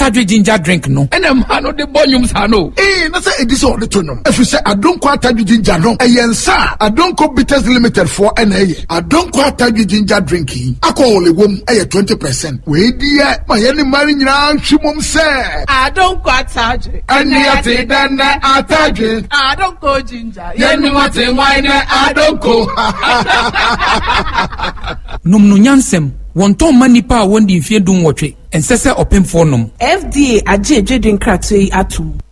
atadwe ginger drink no ene ma no de bonyum sa no na say edison de to no efi say adonko atadwe ginger no eyensa adonko bitters limited for na adonko atadwe ginger drink akọ le wom 20% we die ma ye ni mari nyina hwimom say adonko atadwe ani ate dan atadwe adonko ginger ye ni wate wine adonko num no nyansem wonton manipa a wondi mfie dum wotwe ensese opemfo nom FDA agye dwedwen krato yi atum